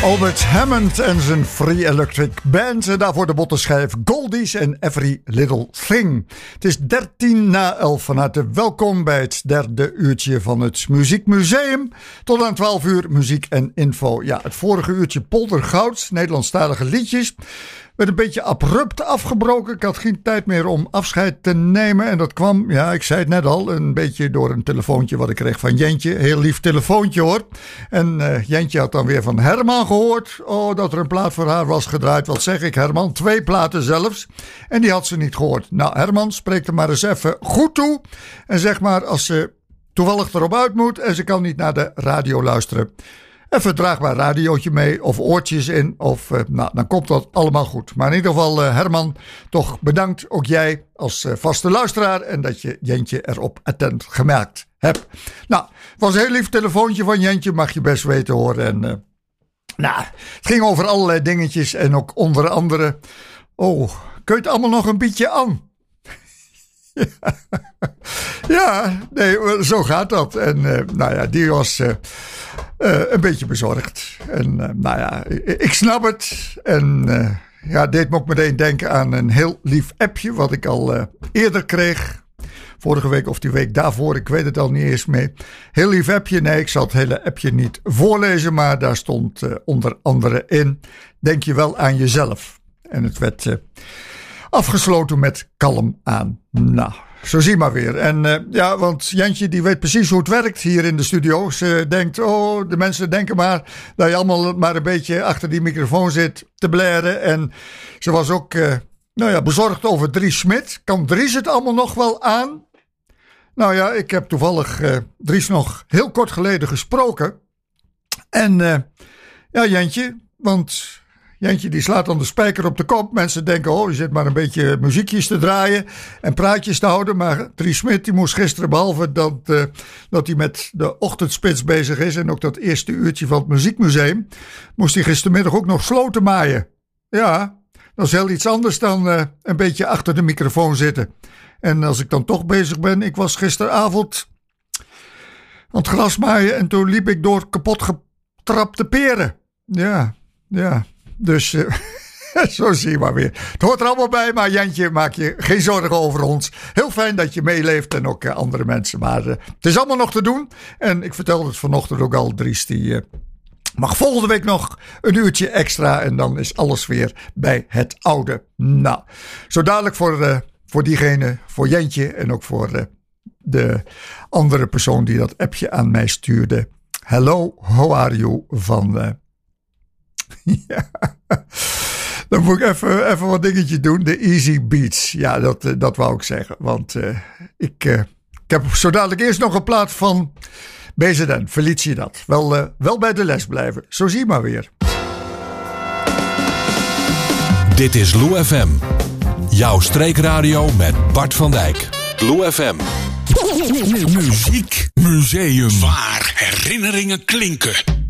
Albert Hammond en zijn Free Electric Band. En daarvoor de bottenschijf Goldies en Every Little Thing. Het is 11:13. Van harte welkom bij het derde uurtje van het Muziekmuseum. Tot aan 12 uur muziek en info. Ja, het vorige uurtje Poldergoud, Nederlandstalige liedjes. Werd een beetje abrupt afgebroken. Ik had geen tijd meer om afscheid te nemen. En dat kwam, ja, ik zei het net al, een beetje door een telefoontje wat ik kreeg van Jentje. Heel lief telefoontje hoor. En Jentje had dan weer van Herman gehoord. Oh, dat er een plaat voor haar was gedraaid. Wat zeg ik, Herman? 2 platen zelfs. En die had ze niet gehoord. Nou, Herman, spreek er maar eens even goed toe. En zeg maar, als ze toevallig erop uit moet en ze kan niet naar de radio luisteren, even een draagbaar radiootje mee of oortjes in. Of dan komt dat allemaal goed. Maar in ieder geval Herman, toch bedankt ook jij als vaste luisteraar. En dat je Jentje erop attent gemaakt hebt. Nou, het was een heel lief telefoontje van Jentje. Mag je best weten hoor. En het ging over allerlei dingetjes. En ook onder andere, kun je het allemaal nog een beetje aan? Ja, nee, zo gaat dat. En die was een beetje bezorgd. En ik snap het. En deed me ook meteen denken aan een heel lief appje wat ik al eerder kreeg. Vorige week of die week daarvoor, ik weet het al niet eens meer. Heel lief appje. Nee, ik zal het hele appje niet voorlezen, maar daar stond onder andere in: denk je wel aan jezelf. En het werd afgesloten met kalm aan. Nou, zo zie maar weer. En want Jantje die weet precies hoe het werkt hier in de studio. Ze denkt, de mensen denken maar dat je allemaal maar een beetje achter die microfoon zit te blaren. En ze was ook bezorgd over Dries Smit. Kan Dries het allemaal nog wel aan? Nou ja, ik heb toevallig Dries nog heel kort geleden gesproken. En Jantje, want Jantje die slaat dan de spijker op de kop. Mensen denken, je zit maar een beetje muziekjes te draaien en praatjes te houden. Maar Dries Smit die moest gisteren, behalve dat hij met de ochtendspits bezig is en ook dat eerste uurtje van het Muziekmuseum, moest hij gistermiddag ook nog sloten maaien. Ja, dat is heel iets anders dan een beetje achter de microfoon zitten. En als ik dan toch bezig ben, ik was gisteravond aan het gras maaien en toen liep ik door kapot getrapte peren. Ja. Dus zo zie je maar weer. Het hoort er allemaal bij, maar Jantje, maak je geen zorgen over ons. Heel fijn dat je meeleeft en ook andere mensen. Maar het is allemaal nog te doen. En ik vertelde het vanochtend ook al, Dries, die mag volgende week nog een uurtje extra. En dan is alles weer bij het oude. Nou, zo dadelijk voor diegene, voor Jantje en ook voor de andere persoon die dat appje aan mij stuurde. Hello, how are you? Van ja, dan moet ik even wat dingetjes doen. De Easy Beats. Ja, dat wou ik zeggen. Want ik heb zo dadelijk eerst nog een plaat van BZN. Felicidad. Wel bij de les blijven. Zo zie je maar weer. Dit is Lou FM. Jouw streekradio met Bart van Dijk. Lou FM. Muziek Museum. Waar herinneringen klinken.